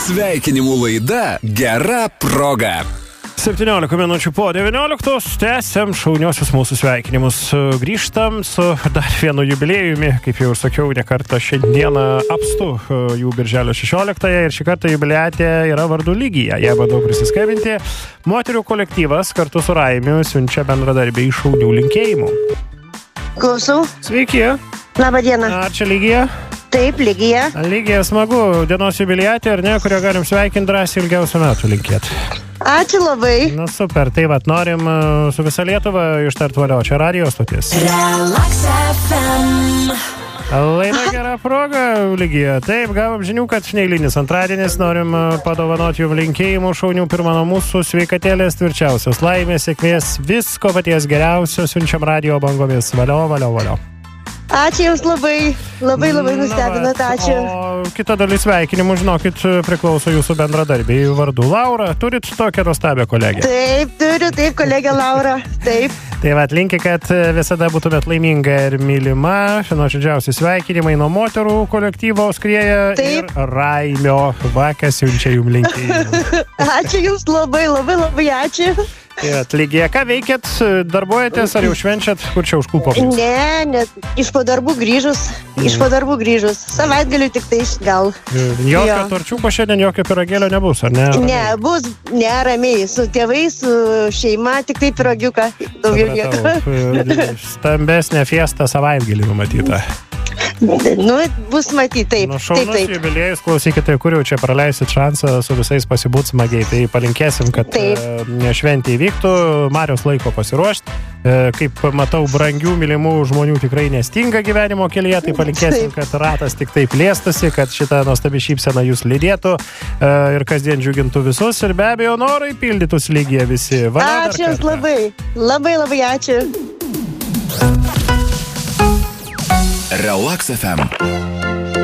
Sveikinimų laida Gera proga. 17 minučių po 19 tęsiam šauniosius mūsų sveikinimus. Grįžtam su dar vienu jubiliejumi, kaip jau ir sakiau, ne kartą šiandieną apstu jų birželio 16-ąją ir šį kartą jubiliatė yra vardu Lygija. Ją bandau prisiskambinti. Moterių kolektyvas kartu su Raimiu siunčia bendradarbiai šaunių linkėjimų. Klausau. Sveiki. Labą dieną. Ar čia Lygija? Taip, Lygija. Lygija, smagu. Dienos jubiliatė, ar ne, kurio galim sveikinti drąsiai ilgiausių metų linkėti. Ačiū labai. Na super, tai vat norim su visa Lietuva ištart valio. Čia radio stotis. Relax FM. Laida Gera proga, Lygija. Taip, gavom žinių, kad neeilinis antradienis. Norim padovanoti jums linkėjimų šaunių pirmą nuo mūsų sveikatėlės tvirčiausios laimės, sėkmės, visko paties geriausio siunčiam radio bangomis. Valio, valio, valio. Ačiū Jums labai, labai nustebinat, ačiū. O kita dalis sveikinimų, žinokit, priklauso jūsų bendradarbiai vardu Laura. Turit tokią nuostabią kolegę? Taip, turiu, taip, kolegė Laura, taip. Tai vat, linki, kad visada būtumėt laiminga ir mylima. Nuoširdžiausi sveikinimai nuo moterų kolektyvo skrieja ir Raimio. Vakas siunčia jums linkėjimų. Ačiū Jums labai ačiū. Lygija, ką veikėt? Darbuojatės ar jau švenčiat? Kur čia užkūpo? Ne, iš po darbų grįžus. Savaitgaliu tik tai gal. Jokio torčiuko šiandien, jokio piragėlio nebus, ar ne? Ne, bus, ramiai, su tėvais, su šeima, tik tai piragiuką. Daugiau nieko. Stambesnė fiesta savaitgalį numatyta. Nu, bus matyti, taip. Šaunus jubiliejus, klausykite, kur jau čia praleisit šansą su visais pasibūt smagiai. Tai palinkėsim, kad šventė įvyktų, Mariaus laiko pasiruošti. Kaip matau, brangių, mylimų žmonių tikrai nestinga gyvenimo kelyje, tai palinkėsim, kad ratas tik taip plėstųsi, kad šitą nuostabi šypseną jūs lydėtų ir kasdien džiugintų visus ir be abejo norai pildytųsi Lygija visi. Ačiū Jums labai ačiū. Relax FM.